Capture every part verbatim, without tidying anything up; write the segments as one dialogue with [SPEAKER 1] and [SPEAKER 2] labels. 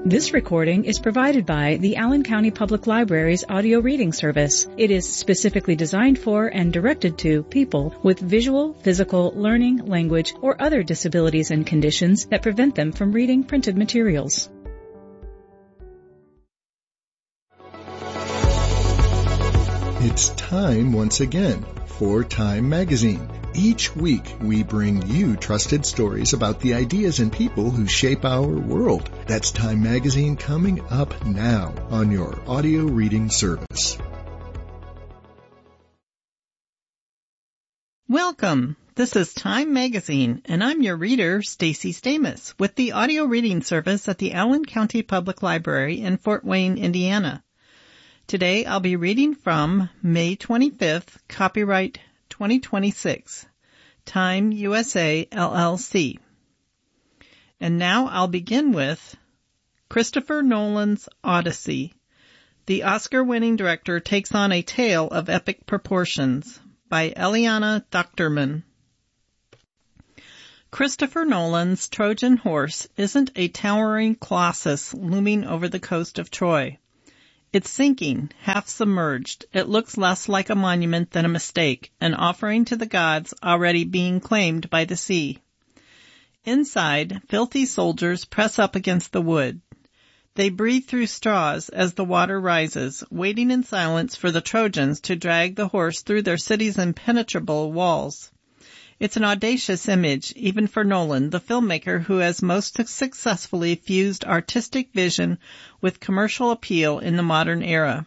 [SPEAKER 1] This recording is provided by the Allen County Public Library's audio reading service. It is specifically designed for and directed to people with visual, physical, learning, language, or other disabilities and conditions that prevent them from reading printed materials.
[SPEAKER 2] It's time once again for Time Magazine. Each week, we bring you trusted stories about the ideas and people who shape our world. That's Time Magazine coming up now on your audio reading service.
[SPEAKER 3] Welcome. This is Time Magazine, and I'm your reader, Stacy Stamus, with the audio reading service at the Allen County Public Library in Fort Wayne, Indiana. Today, I'll be reading from May twenty-fifth, copyright twenty twenty-six, Time U S A, L L C. And now I'll begin with Christopher Nolan's Odyssey. The Oscar-winning director takes on a tale of epic proportions by Eliana Duchterman. Christopher Nolan's Trojan Horse isn't a towering colossus looming over the coast of Troy. It's sinking, half submerged. It looks less like a monument than a mistake, an offering to the gods already being claimed by the sea. Inside, filthy soldiers press up against the wood. They breathe through straws as the water rises, waiting in silence for the Trojans to drag the horse through their city's impenetrable walls. It's an audacious image, even for Nolan, the filmmaker who has most successfully fused artistic vision with commercial appeal in the modern era.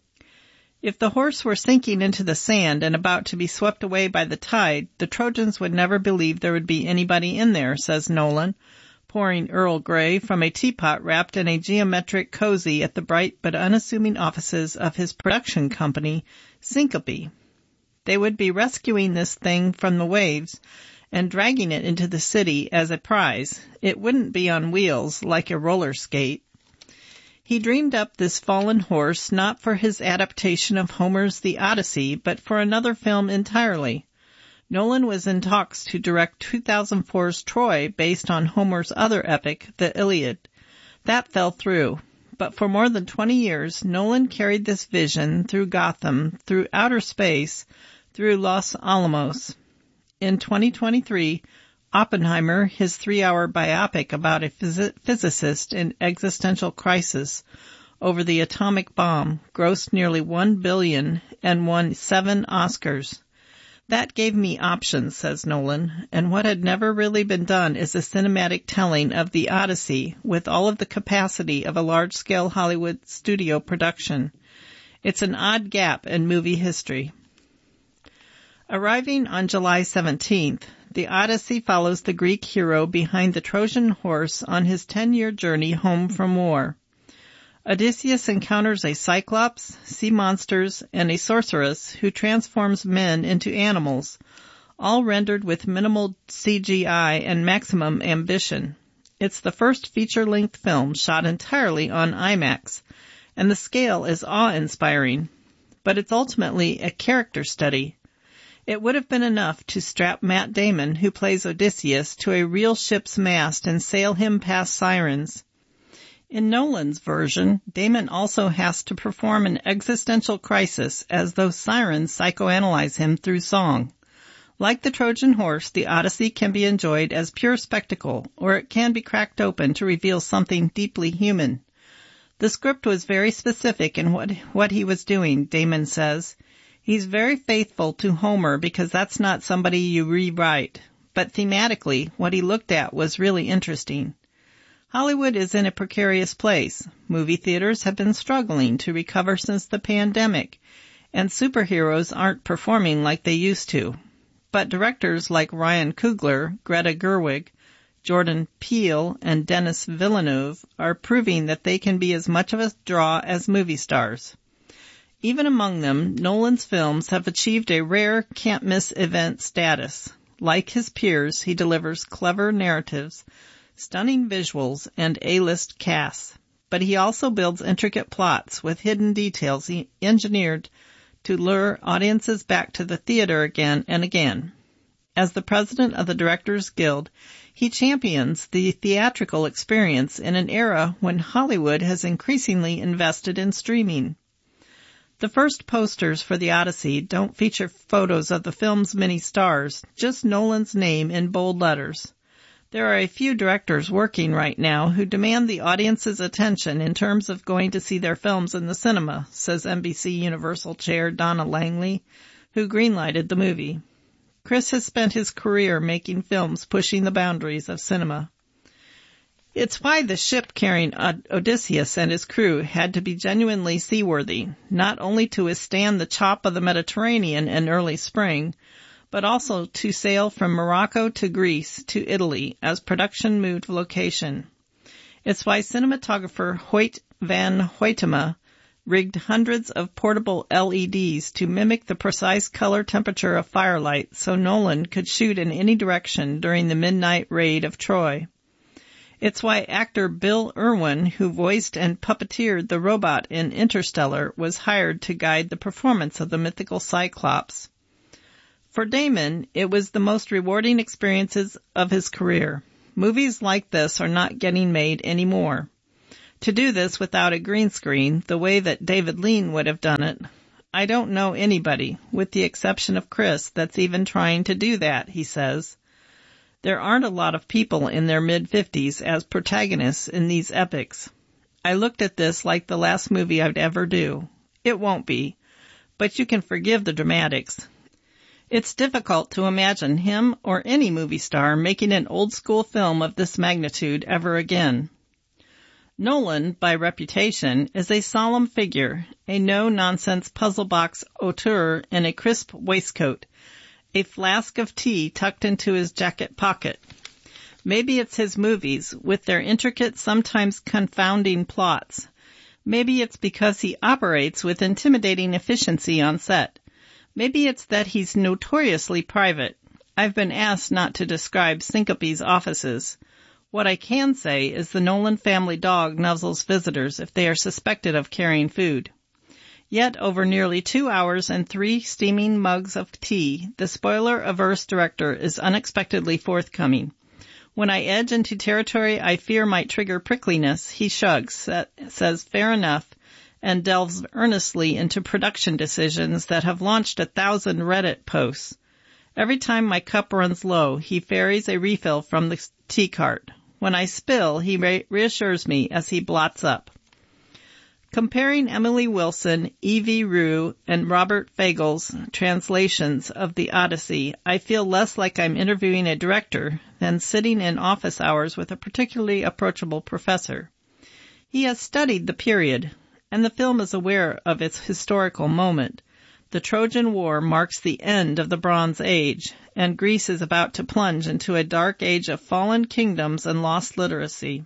[SPEAKER 3] If the horse were sinking into the sand and about to be swept away by the tide, the Trojans would never believe there would be anybody in there, says Nolan, pouring Earl Grey from a teapot wrapped in a geometric cozy at the bright but unassuming offices of his production company, Syncope. They would be rescuing this thing from the waves and dragging it into the city as a prize. It wouldn't be on wheels like a roller skate. He dreamed up this fallen horse not for his adaptation of Homer's The Odyssey, but for another film entirely. Nolan was in talks to direct two thousand four's Troy based on Homer's other epic, The Iliad. That fell through. But for more than twenty years, Nolan carried this vision through Gotham, through outer space, through Los Alamos. In twenty twenty-three, Oppenheimer, his three-hour biopic about a phys- physicist in existential crisis over the atomic bomb, grossed nearly one billion dollars and won seven Oscars. That gave me options, says Nolan, and what had never really been done is a cinematic telling of the Odyssey with all of the capacity of a large-scale Hollywood studio production. It's an odd gap in movie history. Arriving on July seventeenth, the Odyssey follows the Greek hero behind the Trojan horse on his ten-year journey home from war. Odysseus encounters a cyclops, sea monsters, and a sorceress who transforms men into animals, all rendered with minimal C G I and maximum ambition. It's the first feature-length film shot entirely on IMAX, and the scale is awe-inspiring, but it's ultimately a character study. It would have been enough to strap Matt Damon, who plays Odysseus, to a real ship's mast and sail him past sirens. In Nolan's version, Damon also has to perform an existential crisis as those sirens psychoanalyze him through song. Like the Trojan horse, the Odyssey can be enjoyed as pure spectacle, or it can be cracked open to reveal something deeply human. The script was very specific in what, what he was doing, Damon says. He's very faithful to Homer because that's not somebody you rewrite. But thematically, what he looked at was really interesting. Hollywood is in a precarious place. Movie theaters have been struggling to recover since the pandemic, and superheroes aren't performing like they used to. But directors like Ryan Coogler, Greta Gerwig, Jordan Peele, and Denis Villeneuve are proving that they can be as much of a draw as movie stars. Even among them, Nolan's films have achieved a rare can't-miss event status. Like his peers, he delivers clever narratives, stunning visuals, and A-list casts. But he also builds intricate plots with hidden details he engineered to lure audiences back to the theater again and again. As the president of the Directors Guild, He champions the theatrical experience in an era when Hollywood has increasingly invested in streaming. The first posters for The Odyssey don't feature photos of the film's many stars, just Nolan's name in bold letters. There are a few directors working right now who demand the audience's attention in terms of going to see their films in the cinema, says N B C Universal Chair Donna Langley, who greenlighted the movie. Chris has spent his career making films pushing the boundaries of cinema. It's why the ship carrying Odysseus and his crew had to be genuinely seaworthy, not only to withstand the chop of the Mediterranean in early spring, but also to sail from Morocco to Greece to Italy as production moved location. It's why cinematographer Hoyt van Hoytema rigged hundreds of portable L E Ds to mimic the precise color temperature of firelight so Nolan could shoot in any direction during the midnight raid of Troy. It's why actor Bill Irwin, who voiced and puppeteered the robot in Interstellar, was hired to guide the performance of the mythical Cyclops. For Damon, it was the most rewarding experiences of his career. Movies like this are not getting made anymore. To do this without a green screen, the way that David Lean would have done it, I don't know anybody, with the exception of Chris, that's even trying to do that, he says. There aren't a lot of people in their mid-fifties as protagonists in these epics. I looked at this like the last movie I'd ever do. It won't be, but you can forgive the dramatics. It's difficult to imagine him or any movie star making an old-school film of this magnitude ever again. Nolan, by reputation, is a solemn figure, a no-nonsense puzzle box auteur in a crisp waistcoat, a flask of tea tucked into his jacket pocket. Maybe it's his movies, with their intricate, sometimes confounding plots. Maybe it's because he operates with intimidating efficiency on set. Maybe it's that he's notoriously private. I've been asked not to describe Syncope's offices. What I can say is the Nolan family dog nuzzles visitors if they are suspected of carrying food. Yet, over nearly two hours and three steaming mugs of tea, the spoiler-averse director is unexpectedly forthcoming. When I edge into territory I fear might trigger prickliness, he shrugs, says fair enough, and delves earnestly into production decisions that have launched a thousand Reddit posts. Every time my cup runs low, he ferries a refill from the tea cart. When I spill, he re- reassures me as he blots up. Comparing Emily Wilson, Evie Rue, and Robert Fagel's translations of The Odyssey, I feel less like I'm interviewing a director than sitting in office hours with a particularly approachable professor. He has studied the period, and the film is aware of its historical moment. The Trojan War marks the end of the Bronze Age, and Greece is about to plunge into a dark age of fallen kingdoms and lost literacy.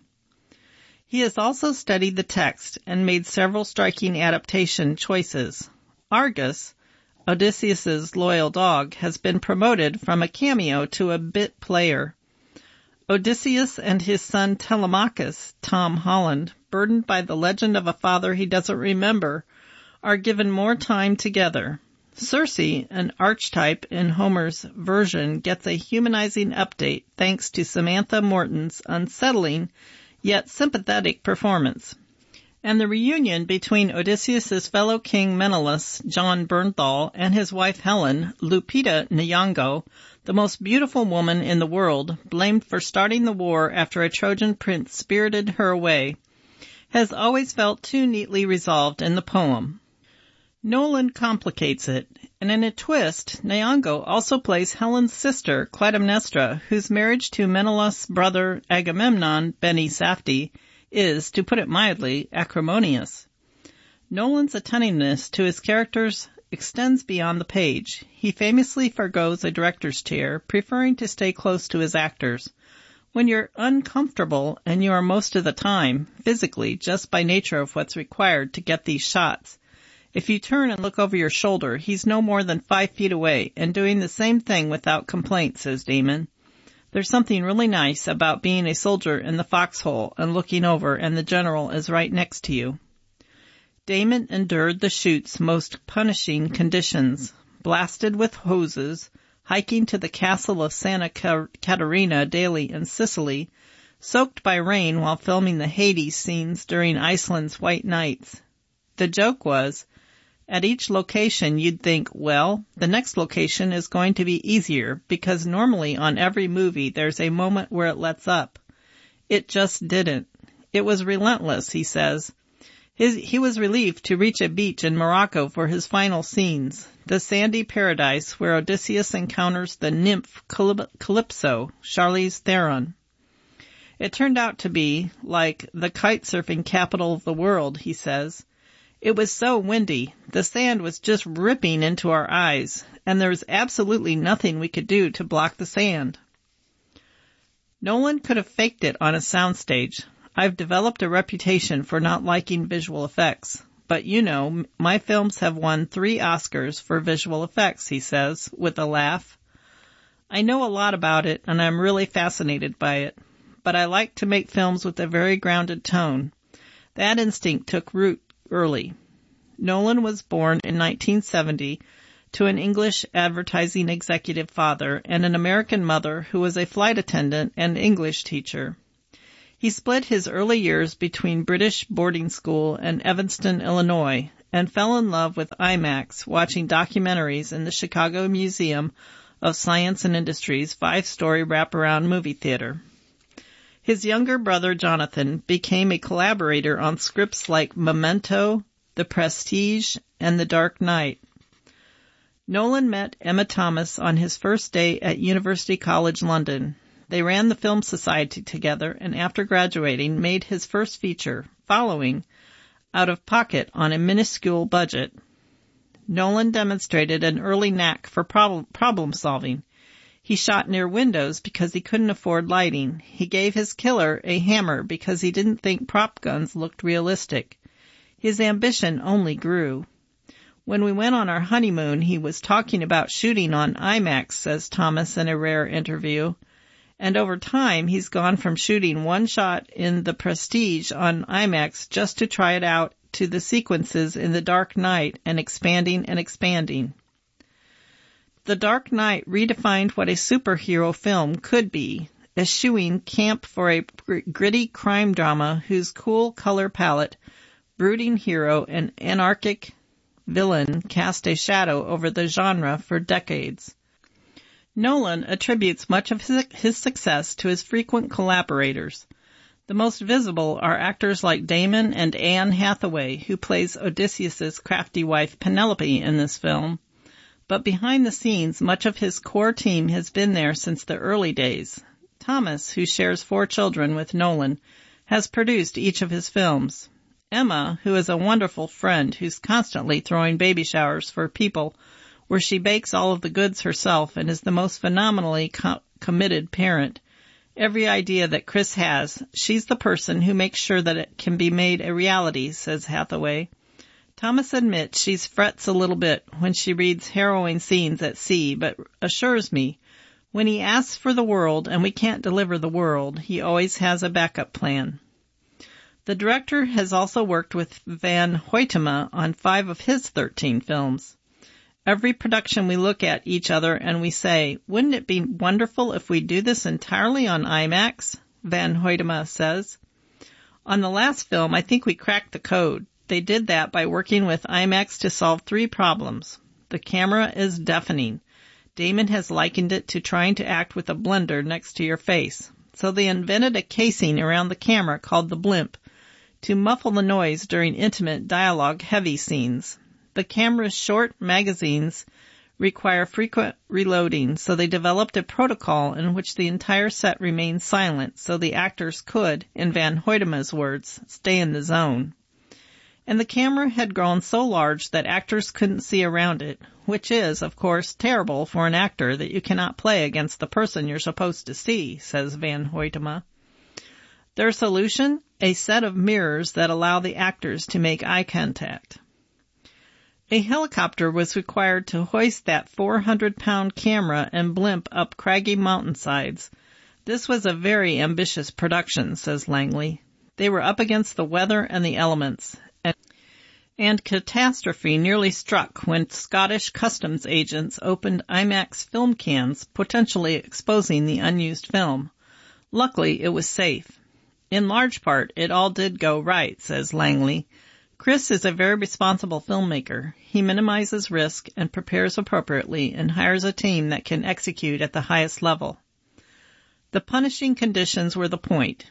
[SPEAKER 3] He has also studied the text and made several striking adaptation choices. Argus, Odysseus's loyal dog, has been promoted from a cameo to a bit player. Odysseus and his son Telemachus, Tom Holland, burdened by the legend of a father he doesn't remember, are given more time together. Circe, an archetype in Homer's version, gets a humanizing update thanks to Samantha Morton's unsettling yet sympathetic performance. And the reunion between Odysseus's fellow king Menelaus, John Bernthal, and his wife Helen, Lupita Nyong'o, the most beautiful woman in the world, blamed for starting the war after a Trojan prince spirited her away, has always felt too neatly resolved in the poem. Nolan complicates it, and in a twist, Nyong'o also plays Helen's sister, Clytemnestra, whose marriage to Menelaus' brother Agamemnon, Beni Safdie, is, to put it mildly, acrimonious. Nolan's attentiveness to his characters extends beyond the page. He famously forgoes a director's chair, preferring to stay close to his actors. When you're uncomfortable, and you are most of the time, physically, just by nature of what's required to get these shots, if you turn and look over your shoulder, he's no more than five feet away and doing the same thing without complaint, says Damon. There's something really nice about being a soldier in the foxhole and looking over and the general is right next to you. Damon endured the shoot's most punishing conditions, blasted with hoses, hiking to the castle of Santa Caterina daily in Sicily, soaked by rain while filming the Hades scenes during Iceland's white nights. The joke was, at each location you'd think, well, the next location is going to be easier, because normally on every movie there's a moment where it lets up. It just didn't. It was relentless, he says. His, he was relieved to reach a beach in Morocco for his final scenes, the sandy paradise where Odysseus encounters the nymph Calypso, Charlize Theron. It turned out to be like the kite-surfing capital of the world, he says. It was so windy, the sand was just ripping into our eyes, and there was absolutely nothing we could do to block the sand. Nolan could have faked it on a soundstage. I've developed a reputation for not liking visual effects, but you know, my films have won three Oscars for visual effects, he says, with a laugh. I know a lot about it, and I'm really fascinated by it, but I like to make films with a very grounded tone. That instinct took root early. Nolan was born in nineteen seventy to an English advertising executive father and an American mother who was a flight attendant and English teacher. He split his early years between British boarding school and Evanston, Illinois, and fell in love with IMAX watching documentaries in the Chicago Museum of Science and Industry's five-story wraparound movie theater. His younger brother, Jonathan, became a collaborator on scripts like Memento, The Prestige, and The Dark Knight. Nolan met Emma Thomas on his first day at University College London. They ran the Film Society together, and after graduating, made his first feature, Following, out of pocket on a minuscule budget. Nolan demonstrated an early knack for problem, problem solving. He shot near windows because he couldn't afford lighting. He gave his killer a hammer because he didn't think prop guns looked realistic. His ambition only grew. When we went on our honeymoon, he was talking about shooting on IMAX, says Thomas in a rare interview. And over time, he's gone from shooting one shot in The Prestige on IMAX just to try it out to the sequences in The Dark Knight and expanding and expanding. The Dark Knight redefined what a superhero film could be, eschewing camp for a gritty crime drama whose cool color palette, brooding hero, and anarchic villain cast a shadow over the genre for decades. Nolan attributes much of his, his success to his frequent collaborators. The most visible are actors like Damon and Anne Hathaway, who plays Odysseus's crafty wife Penelope in this film. But behind the scenes, much of his core team has been there since the early days. Thomas, who shares four children with Nolan, has produced each of his films. Emma, who is a wonderful friend who's constantly throwing baby showers for people where she bakes all of the goods herself and is the most phenomenally co- committed parent. Every idea that Chris has, she's the person who makes sure that it can be made a reality, says Hathaway. Thomas admits she frets a little bit when she reads harrowing scenes at sea, but assures me, when he asks for the world and we can't deliver the world, he always has a backup plan. The director has also worked with Van Hoytema on five of his thirteen films. Every production we look at each other and we say, wouldn't it be wonderful if we do this entirely on IMAX? Van Hoytema says. On the last film, I think we cracked the code. They did that by working with IMAX to solve three problems. The camera is deafening. Damon has likened it to trying to act with a blender next to your face. So they invented a casing around the camera called the blimp to muffle the noise during intimate, dialogue-heavy scenes. The camera's short magazines require frequent reloading, so they developed a protocol in which the entire set remained silent so the actors could, in Van Hoytema's words, stay in the zone. And the camera had grown so large that actors couldn't see around it, which is, of course, terrible for an actor that you cannot play against the person you're supposed to see, says Van Hoytema. Their solution? A set of mirrors that allow the actors to make eye contact. A helicopter was required to hoist that four hundred pound camera and blimp up craggy mountainsides. This was a very ambitious production, says Langley. They were up against the weather and the elements. And And catastrophe nearly struck when Scottish customs agents opened IMAX film cans, potentially exposing the unused film. Luckily, it was safe. In large part, it all did go right, says Langley. Chris is a very responsible filmmaker. He minimizes risk and prepares appropriately and hires a team that can execute at the highest level. The punishing conditions were the point.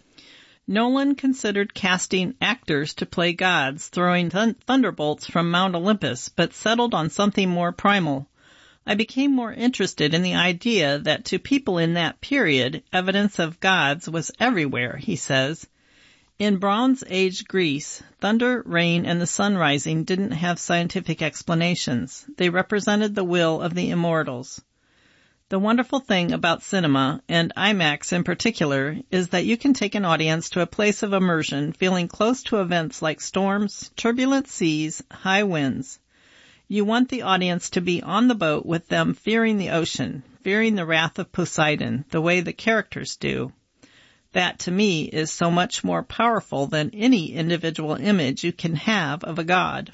[SPEAKER 3] Nolan considered casting actors to play gods, throwing th- thunderbolts from Mount Olympus, but settled on something more primal. I became more interested in the idea that to people in that period, evidence of gods was everywhere, he says. In Bronze Age Greece, thunder, rain, and the sun rising didn't have scientific explanations. They represented the will of the immortals. The wonderful thing about cinema, and IMAX in particular, is that you can take an audience to a place of immersion feeling close to events like storms, turbulent seas, high winds. You want the audience to be on the boat with them fearing the ocean, fearing the wrath of Poseidon, the way the characters do. That, to me, is so much more powerful than any individual image you can have of a god.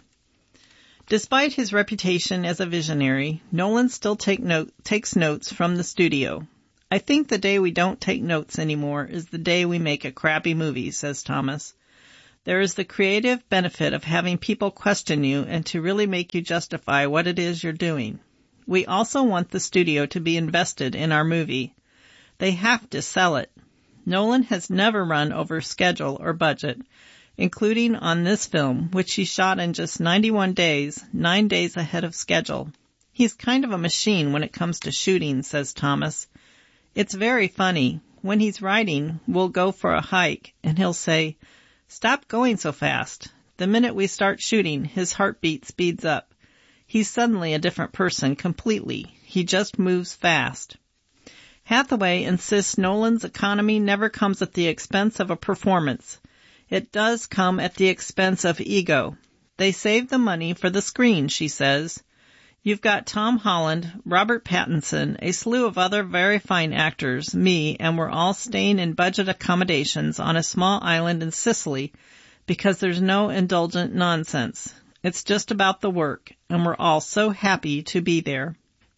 [SPEAKER 3] Despite his reputation as a visionary, Nolan still take note, takes notes from the studio. I think the day we don't take notes anymore is the day we make a crappy movie, says Thomas. There is the creative benefit of having people question you and to really make you justify what it is you're doing. We also want the studio to be invested in our movie. They have to sell it. Nolan has never run over schedule or budget, including on this film, which he shot in just ninety-one days, nine days ahead of schedule. He's kind of a machine when it comes to shooting, says Thomas. It's very funny. When he's writing, we'll go for a hike, and he'll say, "Stop going so fast." The minute we start shooting, his heartbeat speeds up. He's suddenly a different person completely. He just moves fast. Hathaway insists Nolan's economy never comes at the expense of a performance. It does come at the expense of ego. They save the money for the screen, she says. You've got Tom Holland, Robert Pattinson, a slew of other very fine actors, me, and we're all staying in budget accommodations on a small island in Sicily because there's no indulgent nonsense. It's just about the work, and we're all so happy to be there.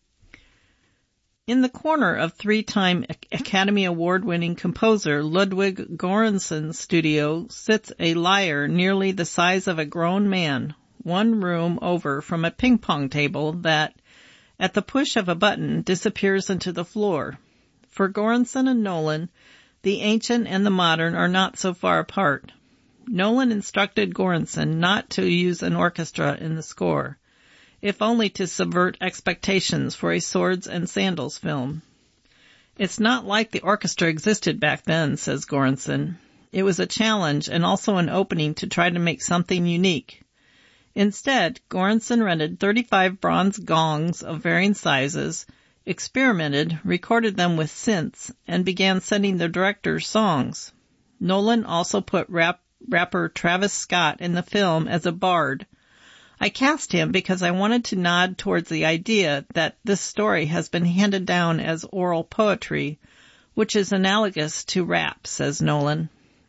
[SPEAKER 3] In the corner of three-time Academy Award-winning composer Ludwig Göransson's studio sits a lyre nearly the size of a grown man, one room over from a ping-pong table that, at the push of a button, disappears into the floor. For Göransson and Nolan, the ancient and the modern are not so far apart. Nolan instructed Göransson not to use an orchestra in the score, if only to subvert expectations for a swords and sandals film. It's not like the orchestra existed back then, says Göransson. It was a challenge and also an opening to try to make something unique. Instead, Göransson rented thirty-five bronze gongs of varying sizes, experimented, recorded them with synths, and began sending the director songs. Nolan also put rap, rapper Travis Scott in the film as a bard. I cast him because I wanted to nod towards the idea that this story has been handed down as oral poetry, which is analogous to rap, says Nolan.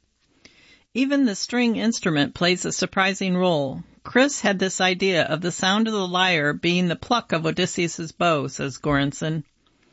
[SPEAKER 3] Even the string instrument plays a surprising role. Chris had this idea of the sound of the lyre being the pluck of Odysseus's bow, says Göransson.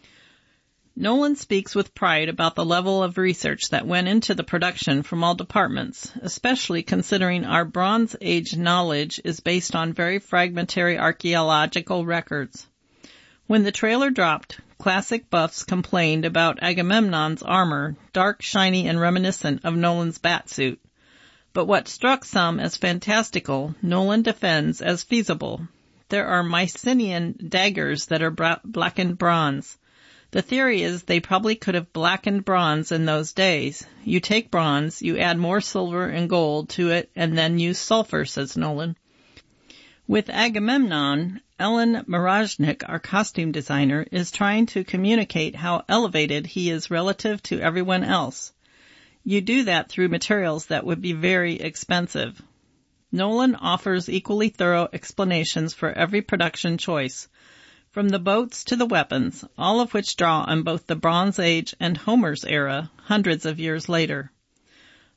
[SPEAKER 3] Nolan speaks with pride about the level of research that went into the production from all departments, especially considering our Bronze Age knowledge is based on very fragmentary archaeological records. When the trailer dropped, classic buffs complained about Agamemnon's armor, dark, shiny, and reminiscent of Nolan's batsuit. But what struck some as fantastical, Nolan defends as feasible. There are Mycenaean daggers that are bra- blackened bronze. The theory is they probably could have blackened bronze in those days. You take bronze, you add more silver and gold to it, and then use sulfur, says Nolan. With Agamemnon, Ellen Marajnik, our costume designer, is trying to communicate how elevated he is relative to everyone else. You do that through materials that would be very expensive. Nolan offers equally thorough explanations for every production choice, from the boats to the weapons, all of which draw on both the Bronze Age and Homer's era, hundreds of years later.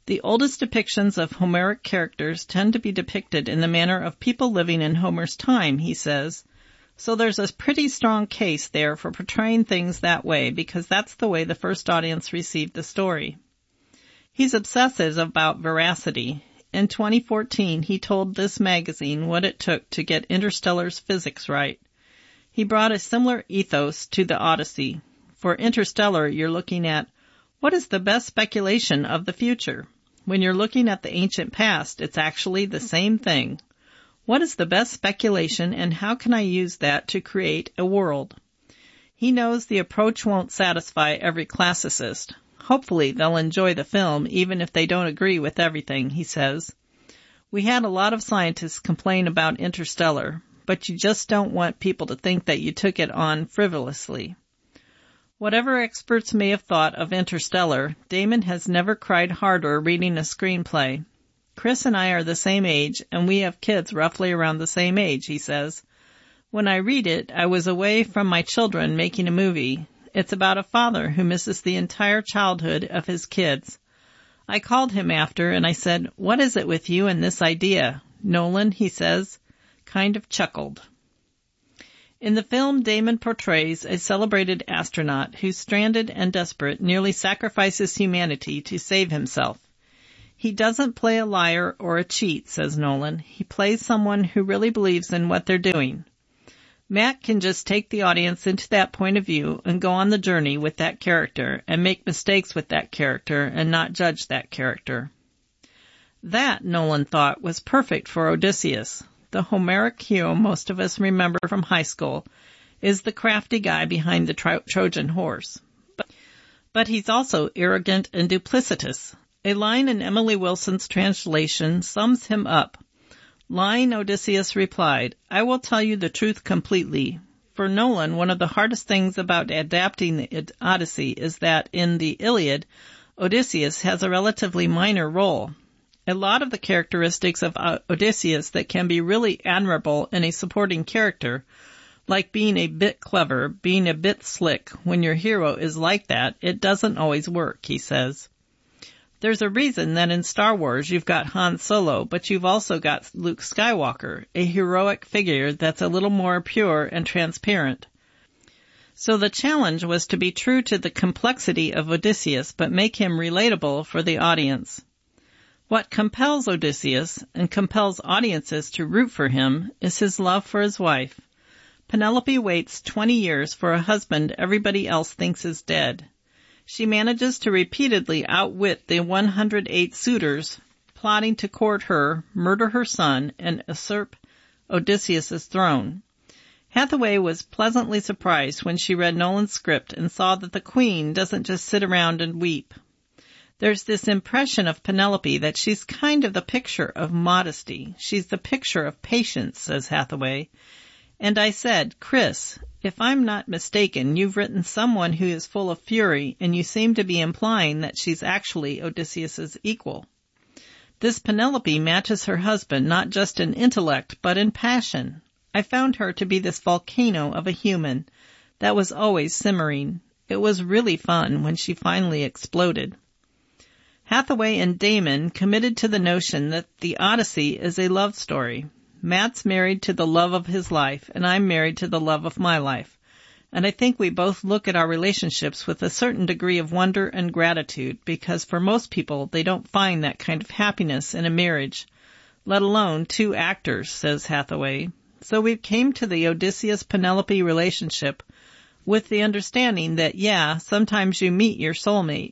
[SPEAKER 3] The oldest depictions of Homeric characters tend to be depicted in the manner of people living in Homer's time, he says. So there's a pretty strong case there for portraying things that way, because that's the way the first audience received the story. He's obsessive about veracity. In twenty fourteen, he told this magazine what it took to get Interstellar's physics right. He brought a similar ethos to the Odyssey. For Interstellar, you're looking at, what is the best speculation of the future? When you're looking at the ancient past, it's actually the same thing. What is the best speculation, and how can I use that to create a world? He knows the approach won't satisfy every classicist. Hopefully they'll enjoy the film, even if they don't agree with everything, he says. We had a lot of scientists complain about Interstellar, but you just don't want people to think that you took it on frivolously. Whatever experts may have thought of Interstellar, Damon has never cried harder reading a screenplay. Chris and I are the same age, and we have kids roughly around the same age, he says. When I read it, I was away from my children making a movie. It's about a father who misses the entire childhood of his kids. I called him after, and I said, "What is it with you and this idea?" Nolan, he says, kind of chuckled. In the film, Damon portrays a celebrated astronaut who, stranded and desperate, nearly sacrifices humanity to save himself. He doesn't play a liar or a cheat, says Nolan. He plays someone who really believes in what they're doing. Matt can just take the audience into that point of view and go on the journey with that character and make mistakes with that character and not judge that character. That, Nolan thought, was perfect for Odysseus. The Homeric hero most of us remember from high school is the crafty guy behind the Tro- Trojan horse. But, but he's also arrogant and duplicitous. A line in Emily Wilson's translation sums him up. Lying Odysseus replied, "I will tell you the truth completely." For Nolan, one of the hardest things about adapting the Odyssey is that in the Iliad, Odysseus has a relatively minor role. A lot of the characteristics of Odysseus that can be really admirable in a supporting character, like being a bit clever, being a bit slick, when your hero is like that, it doesn't always work, he says. There's a reason that in Star Wars you've got Han Solo, but you've also got Luke Skywalker, a heroic figure that's a little more pure and transparent. So the challenge was to be true to the complexity of Odysseus, but make him relatable for the audience. What compels Odysseus, and compels audiences to root for him, is his love for his wife. Penelope waits twenty years for a husband everybody else thinks is dead. She manages to repeatedly outwit the one hundred eight suitors, plotting to court her, murder her son, and usurp Odysseus' throne. Hathaway was pleasantly surprised when she read Nolan's script and saw that the queen doesn't just sit around and weep. There's this impression of Penelope that she's kind of the picture of modesty. She's the picture of patience, says Hathaway. And I said, Chris, if I'm not mistaken, you've written someone who is full of fury, and you seem to be implying that she's actually Odysseus's equal. This Penelope matches her husband not just in intellect, but in passion. I found her to be this volcano of a human that was always simmering. It was really fun when she finally exploded. Hathaway and Damon committed to the notion that the Odyssey is a love story. Matt's married to the love of his life, and I'm married to the love of my life. And I think we both look at our relationships with a certain degree of wonder and gratitude, because for most people, they don't find that kind of happiness in a marriage, let alone two actors, says Hathaway. So we came to the Odysseus-Penelope relationship with the understanding that, yeah, sometimes you meet your soulmate.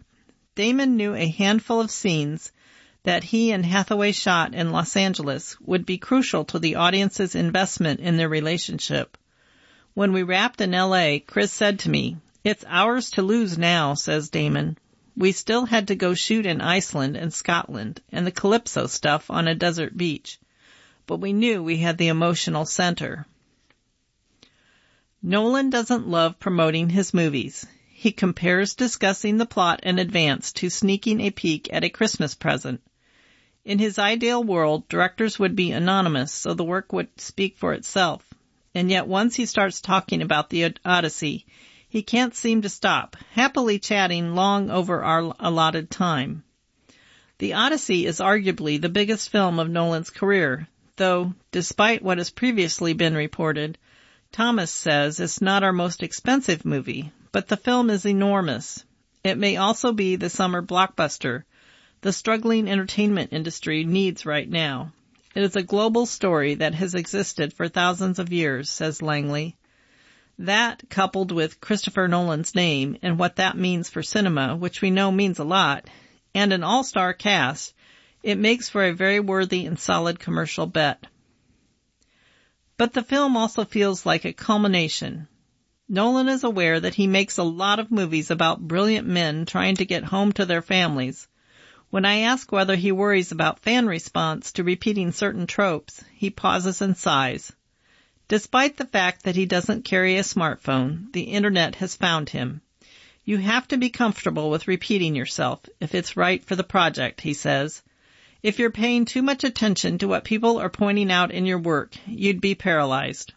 [SPEAKER 3] Damon knew a handful of scenes that he and Hathaway shot in Los Angeles would be crucial to the audience's investment in their relationship. When we wrapped in L A, Chris said to me, "It's ours to lose now," says Damon. We still had to go shoot in Iceland and Scotland and the Calypso stuff on a desert beach, but we knew we had the emotional center. Nolan doesn't love promoting his movies. He compares discussing the plot in advance to sneaking a peek at a Christmas present. In his ideal world, directors would be anonymous, so the work would speak for itself. And yet once he starts talking about the Odyssey, he can't seem to stop, happily chatting long over our allotted time. The Odyssey is arguably the biggest film of Nolan's career, though, despite what has previously been reported, Thomas says it's not our most expensive movie, but the film is enormous. It may also be the summer blockbuster the struggling entertainment industry needs right now. It is a global story that has existed for thousands of years, says Langley. That, coupled with Christopher Nolan's name and what that means for cinema, which we know means a lot, and an all-star cast, it makes for a very worthy and solid commercial bet. But the film also feels like a culmination. Nolan is aware that he makes a lot of movies about brilliant men trying to get home to their families. When I ask whether he worries about fan response to repeating certain tropes, he pauses and sighs. Despite the fact that he doesn't carry a smartphone, the internet has found him. You have to be comfortable with repeating yourself if it's right for the project, he says. If you're paying too much attention to what people are pointing out in your work, you'd be paralyzed.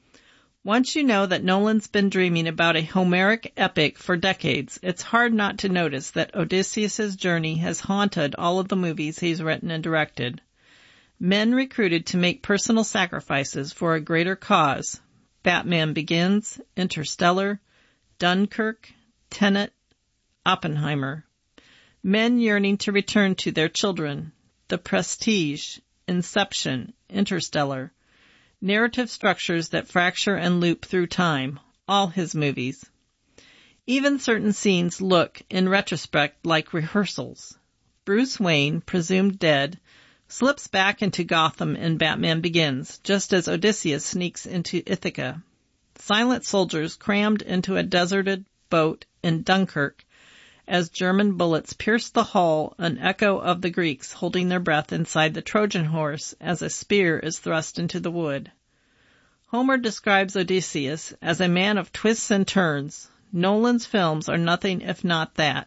[SPEAKER 3] Once you know that Nolan's been dreaming about a Homeric epic for decades, it's hard not to notice that Odysseus' journey has haunted all of the movies he's written and directed. Men recruited to make personal sacrifices for a greater cause. Batman Begins, Interstellar, Dunkirk, Tenet, Oppenheimer. Men yearning to return to their children. The Prestige, Inception, Interstellar. Narrative structures that fracture and loop through time, all his movies. Even certain scenes look, in retrospect, like rehearsals. Bruce Wayne, presumed dead, slips back into Gotham in Batman Begins, just as Odysseus sneaks into Ithaca. Silent soldiers crammed into a deserted boat in Dunkirk as German bullets pierce the hull, an echo of the Greeks holding their breath inside the Trojan horse as a spear is thrust into the wood. Homer describes Odysseus as a man of twists and turns. Nolan's films are nothing if not that.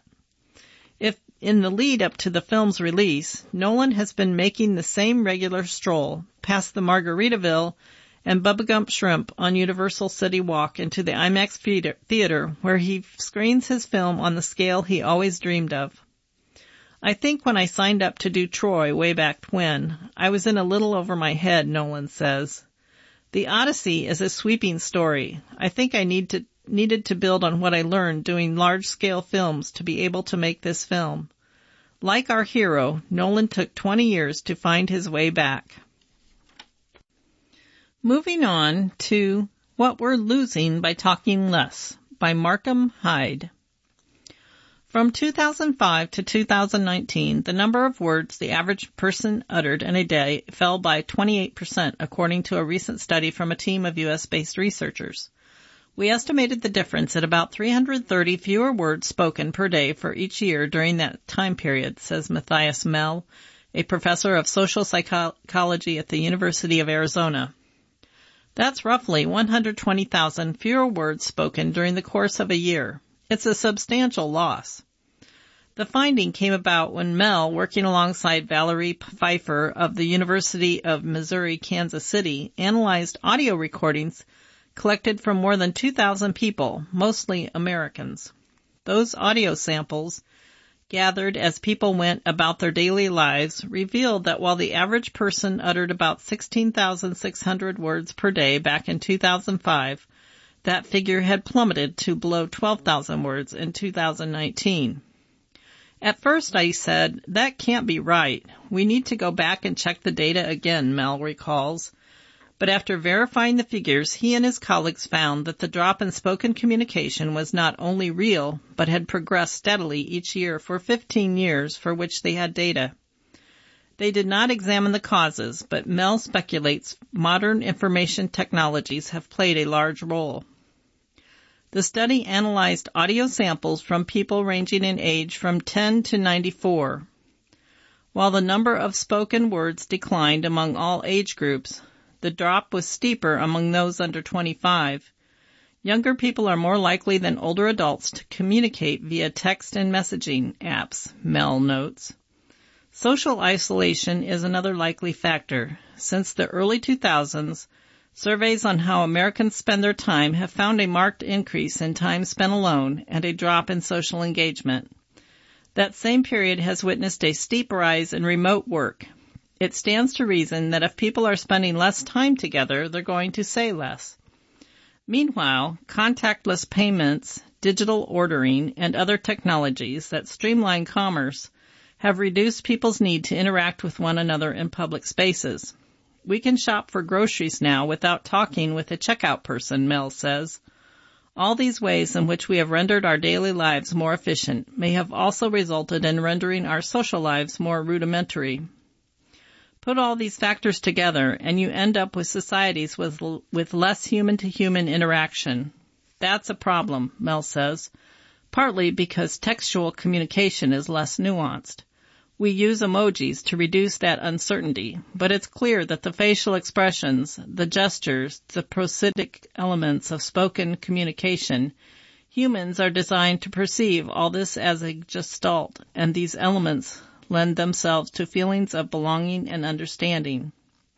[SPEAKER 3] If in the lead up to the film's release, Nolan has been making the same regular stroll past the Margaritaville and Bubba Gump Shrimp on Universal City Walk into the IMAX theater where he screens his film on the scale he always dreamed of. I think when I signed up to do Troy way back when, I was in a little over my head, Nolan says. The Odyssey is a sweeping story. I think I need to, needed to build on what I learned doing large-scale films to be able to make this film. Like our hero, Nolan took twenty years to find his way back. Moving on to What We're Losing by Talking Less by Markham Hyde. From two thousand five to two thousand nineteen, the number of words the average person uttered in a day fell by twenty-eight percent, according to a recent study from a team of U S-based researchers. We estimated the difference at about three hundred thirty fewer words spoken per day for each year during that time period, says Matthias Mell, a professor of social psychology at the University of Arizona. That's roughly one hundred twenty thousand fewer words spoken during the course of a year. It's a substantial loss. The finding came about when Mel, working alongside Valerie Pfeiffer of the University of Missouri-Kansas City, analyzed audio recordings collected from more than two thousand people, mostly Americans. Those audio samples, gathered as people went about their daily lives, revealed that while the average person uttered about sixteen thousand six hundred words per day back in two thousand five, that figure had plummeted to below twelve thousand words in two thousand nineteen. At first I said, that can't be right. We need to go back and check the data again, Mel recalls. But after verifying the figures, he and his colleagues found that the drop in spoken communication was not only real, but had progressed steadily each year for fifteen years for which they had data. They did not examine the causes, but Mel speculates modern information technologies have played a large role. The study analyzed audio samples from people ranging in age from ten to ninety-four. While the number of spoken words declined among all age groups, the drop was steeper among those under twenty-five. Younger people are more likely than older adults to communicate via text and messaging apps, Mel notes. Social isolation is another likely factor. Since the early two thousands, surveys on how Americans spend their time have found a marked increase in time spent alone and a drop in social engagement. That same period has witnessed a steep rise in remote work. It stands to reason that if people are spending less time together, they're going to say less. Meanwhile, contactless payments, digital ordering, and other technologies that streamline commerce have reduced people's need to interact with one another in public spaces. We can shop for groceries now without talking with a checkout person, Mel says. All these ways in which we have rendered our daily lives more efficient may have also resulted in rendering our social lives more rudimentary. Put all these factors together, and you end up with societies with, with less human-to-human interaction. That's a problem, Mel says, partly because textual communication is less nuanced. We use emojis to reduce that uncertainty, but it's clear that the facial expressions, the gestures, the prosodic elements of spoken communication, humans are designed to perceive all this as a gestalt, and these elements lend themselves to feelings of belonging and understanding.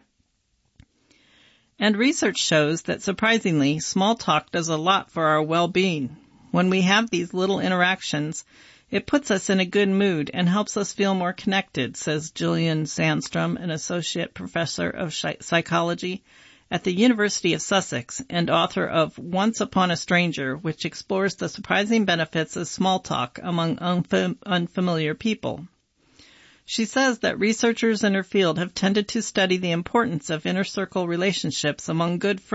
[SPEAKER 3] And research shows that, surprisingly, small talk does a lot for our well-being. When we have these little interactions, it puts us in a good mood and helps us feel more connected, says Gillian Sandstrom, an associate professor of psychology at the University of Sussex and author of Once Upon a Stranger, which explores the surprising benefits of small talk among unfam- unfamiliar people. She says that researchers in her field have tended to study the importance of inner circle relationships among good friends